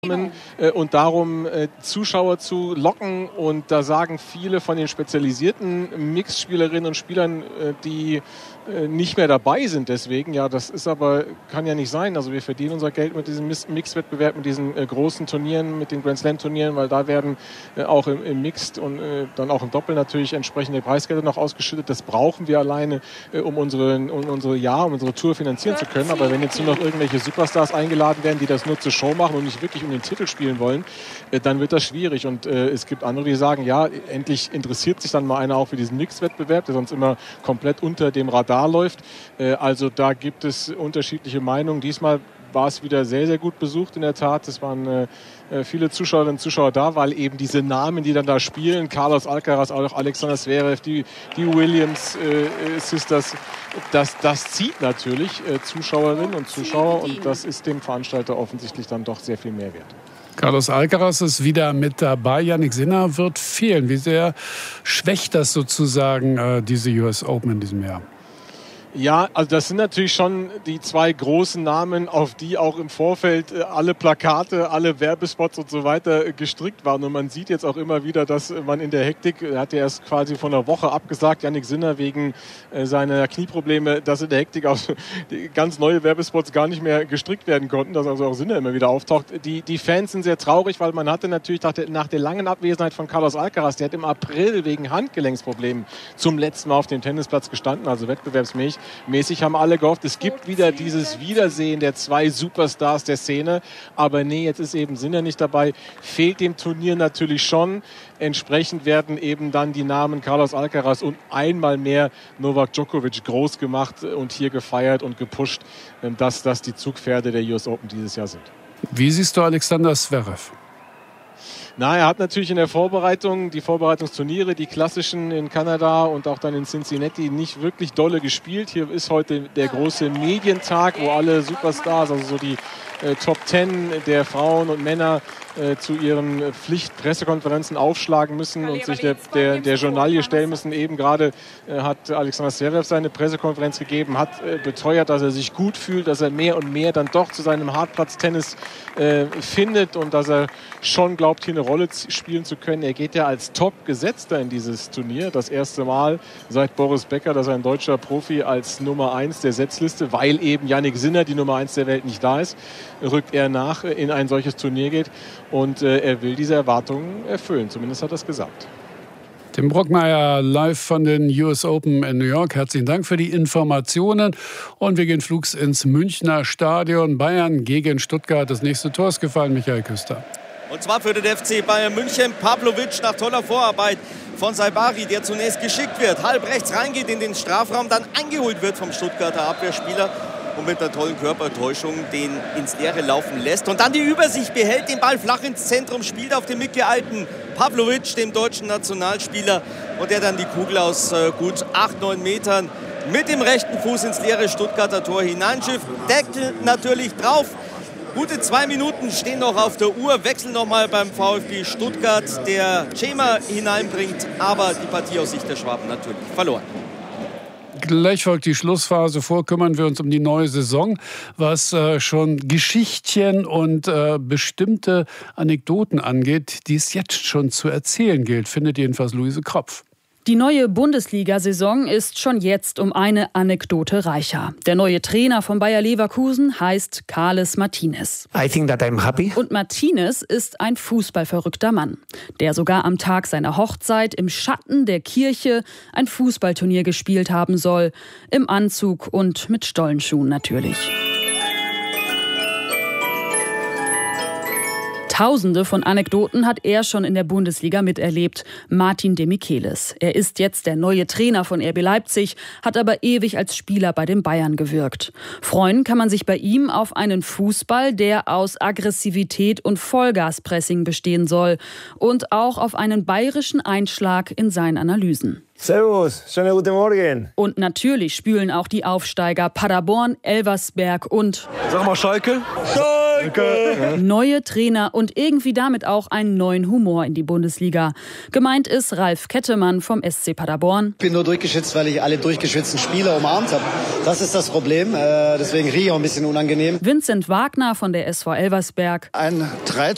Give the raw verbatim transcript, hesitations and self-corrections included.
Namen äh, und darum äh, Zuschauer zu locken. Und da sagen viele von den spezialisierten Mixspielerinnen und Spielern, äh, die äh, nicht mehr dabei sind deswegen. Ja, das ist aber, kann ja nicht sein. Also wir verdienen unser Geld mit diesem Mixwettbewerb, mit diesen äh, großen Turnieren, mit den Grand Slam Turnieren, weil da werden äh, auch im, im Mixed und äh, dann auch im Doppel natürlich entsprechende Preisgelder noch ausgeschüttet. Das brauchen wir alleine, äh, um unsere, um unsere Jahr, um unsere Tour finanzieren zu können. Aber wenn jetzt nur noch irgendwelche Superstars eingeladen werden, die das nur zur Show machen und nicht wirklich um den Titel spielen wollen, äh, dann wird das schwierig. Und äh, es gibt andere, die sagen, ja, endlich interessiert sich dann mal einer auch für diesen Mixwettbewerb, der sonst immer komplett unter dem Radar läuft. Äh, also da gibt es unterschiedliche Meinungen. Diesmal war es wieder sehr, sehr gut besucht in der Tat. Es waren äh, viele Zuschauerinnen und Zuschauer da, weil eben diese Namen, die dann da spielen, Carlos Alcaraz, auch Alexander Zverev, die, die Williams äh, Sisters, das, das zieht natürlich äh, Zuschauerinnen und Zuschauer und das ist dem Veranstalter offensichtlich dann doch sehr viel mehr wert. Carlos Alcaraz ist wieder mit dabei. Jannik Sinner wird fehlen. Wie sehr schwächt das sozusagen äh, diese U S Open in diesem Jahr? Ja, also das sind natürlich schon die zwei großen Namen, auf die auch im Vorfeld alle Plakate, alle Werbespots und so weiter gestrickt waren. Und man sieht jetzt auch immer wieder, dass man in der Hektik, er hat ja erst quasi vor einer Woche abgesagt, Jannik Sinner wegen seiner Knieprobleme, dass in der Hektik auch ganz neue Werbespots gar nicht mehr gestrickt werden konnten, dass also auch Sinner immer wieder auftaucht. Die, die Fans sind sehr traurig, weil man hatte natürlich nach der, nach der langen Abwesenheit von Carlos Alcaraz, der hat im April wegen Handgelenksproblemen zum letzten Mal auf dem Tennisplatz gestanden, also wettbewerbsmäßig. Mäßig haben alle gehofft, es gibt wieder dieses Wiedersehen der zwei Superstars der Szene. Aber nee, jetzt ist eben Sinner nicht dabei. Fehlt dem Turnier natürlich schon. Entsprechend werden eben dann die Namen Carlos Alcaraz und einmal mehr Novak Djokovic groß gemacht und hier gefeiert und gepusht, dass das die Zugpferde der U S Open dieses Jahr sind. Wie siehst du Alexander Zverev? Na, er hat natürlich in der Vorbereitung, die Vorbereitungsturniere, die klassischen in Kanada und auch dann in Cincinnati nicht wirklich dolle gespielt. Hier ist heute der große Medientag, wo alle Superstars, also so die äh, Top Ten der Frauen und Männer äh, zu ihren Pflichtpressekonferenzen aufschlagen müssen und sich der, der, der Journalie stellen müssen. Eben gerade äh, hat Alexander Zverev seine Pressekonferenz gegeben, hat äh, beteuert, dass er sich gut fühlt, dass er mehr und mehr dann doch zu seinem Hartplatztennis äh, findet und dass er schon glaubt, hier eine Rolle spielen zu können. Er geht ja als Top-Gesetzter in dieses Turnier. Das erste Mal seit Boris Becker, dass ein deutscher Profi als Nummer eins der Setzliste, weil eben Jannik Sinner, die Nummer eins der Welt, nicht da ist, rückt er nach in ein solches Turnier geht. Und äh, er will diese Erwartungen erfüllen. Zumindest hat er es gesagt. Tim Brockmeier live von den U S Open in New York. Herzlichen Dank für die Informationen. Und wir gehen flugs ins Münchner Stadion. Bayern gegen Stuttgart. Das nächste Tor ist gefallen, Michael Küster. Und zwar für den F C Bayern München. Pavlovic nach toller Vorarbeit von Saibari, der zunächst geschickt wird, halb rechts reingeht in den Strafraum, dann eingeholt wird vom Stuttgarter Abwehrspieler und mit einer tollen Körpertäuschung den ins Leere laufen lässt. Und dann die Übersicht behält, den Ball flach ins Zentrum, spielt auf den mitgeeilten Pavlovic, dem deutschen Nationalspieler. Und der dann die Kugel aus äh, gut acht, neun Metern mit dem rechten Fuß ins leere Stuttgarter Tor hineinschifft. Deckel natürlich drauf. Gute zwei Minuten stehen noch auf der Uhr. Wechsel nochmal beim VfB Stuttgart, der Cema hineinbringt. Aber die Partie aus Sicht der Schwaben natürlich verloren. Gleich folgt die Schlussphase. Vor kümmern wir uns um die neue Saison, was äh, schon Geschichtchen und äh, bestimmte Anekdoten angeht, die es jetzt schon zu erzählen gilt, findet jedenfalls Luise Kropf. Die neue Bundesliga-Saison ist schon jetzt um eine Anekdote reicher. Der neue Trainer von Bayer Leverkusen heißt Carles Martinez. I think that I'm happy. Und Martinez ist ein fußballverrückter Mann, der sogar am Tag seiner Hochzeit im Schatten der Kirche ein Fußballturnier gespielt haben soll. Im Anzug und mit Stollenschuhen natürlich. Tausende von Anekdoten hat er schon in der Bundesliga miterlebt. Martin de Michelis. Er ist jetzt der neue Trainer von R B Leipzig, hat aber ewig als Spieler bei den Bayern gewirkt. Freuen kann man sich bei ihm auf einen Fußball, der aus Aggressivität und Vollgaspressing bestehen soll. Und auch auf einen bayerischen Einschlag in seinen Analysen. Servus, schönen guten Morgen. Und natürlich spülen auch die Aufsteiger Paderborn, Elversberg und... Sag mal Schalke. Schalke! Neue Trainer und irgendwie damit auch einen neuen Humor in die Bundesliga. Gemeint ist Ralf Kettemann vom S C Paderborn. Ich bin nur durchgeschwitzt, weil ich alle durchgeschwitzten Spieler umarmt habe. Das ist das Problem, äh, deswegen rieche ich auch ein bisschen unangenehm. Vincent Wagner von der S V Elversberg. Ein drei